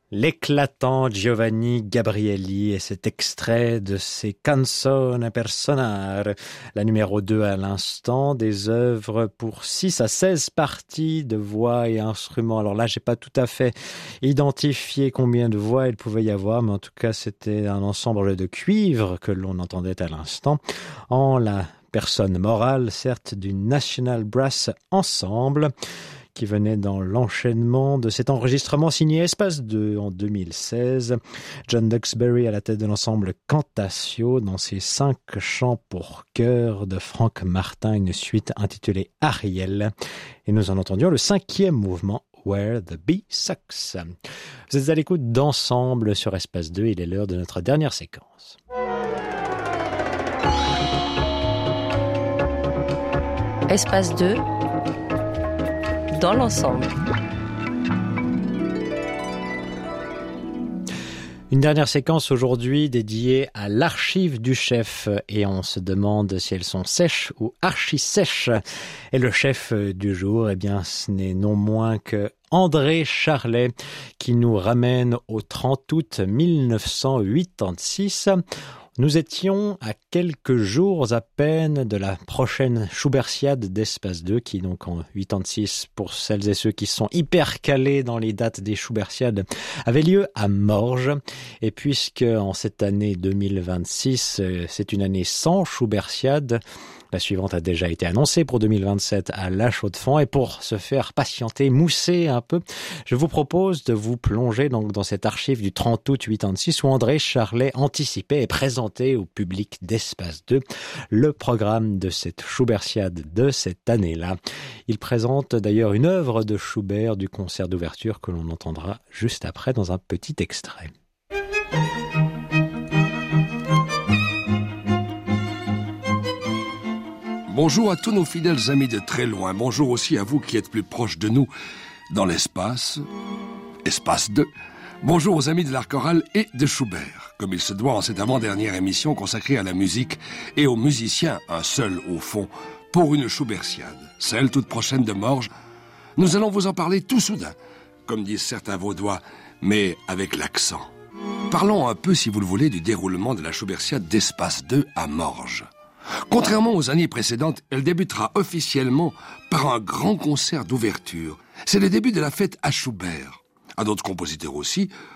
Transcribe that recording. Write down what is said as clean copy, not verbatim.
L'éclatant Giovanni Gabrieli et cet extrait de ses Canzone per sonare, la numéro 2 à l'instant, des œuvres pour 6 à 16 parties de voix et instruments. Alors là, j'ai pas tout à fait identifié combien de voix il pouvait y avoir, mais en tout cas, c'était un ensemble de cuivres que l'on entendait à l'instant, en la personne morale, certes, du National Brass Ensemble, qui venait dans l'enchaînement de cet enregistrement signé Espace 2 en 2016. John Duxbury à la tête de l'ensemble Cantatio dans ses 5 chants pour chœur de Frank Martin, une suite intitulée Ariel. Et nous en entendions le 5e mouvement, Where the Bee Sucks. Vous êtes à l'écoute d'Ensemble sur Espace 2, il est l'heure de notre dernière séquence. Espace 2 dans l'ensemble. Une dernière séquence aujourd'hui dédiée à l'archive du chef et on se demande si elles sont sèches ou archi-sèches. Et le chef du jour, eh bien, ce n'est non moins que André Charlet qui nous ramène au 30 août 1986. Nous étions à quelques jours à peine de la prochaine Schubertiade d'Espace 2 qui, donc en 86, pour celles et ceux qui sont hyper calés dans les dates des Schubertiades, avait lieu à Morges. Et puisque en cette année 2026, c'est une année sans Schubertiade, la suivante a déjà été annoncée pour 2027 à La Chaux-de-Fonds. Et pour se faire patienter, mousser un peu, je vous propose de vous plonger donc dans cette archive du 30 août 86 où André Charlet anticipait et présentait au public d'Espace 2 le programme de cette Schubertiade de cette année-là. Il présente d'ailleurs une œuvre de Schubert du concert d'ouverture que l'on entendra juste après dans un petit extrait. Bonjour à tous nos fidèles amis de très loin. Bonjour aussi à vous qui êtes plus proches de nous dans l'espace. Espace 2. Bonjour aux amis de l'art choral et de Schubert. Comme il se doit en cette avant-dernière émission consacrée à la musique et aux musiciens, un seul au fond, pour une Schubertiade, celle toute prochaine de Morges, nous allons vous en parler tout soudain, comme disent certains Vaudois, mais avec l'accent. Parlons un peu, si vous le voulez, du déroulement de la Schubertiade d'Espace 2 à Morges. Contrairement aux années précédentes, elle débutera officiellement par un grand concert d'ouverture. C'est le début de la fête à Schubert. À d'autres compositeurs aussi,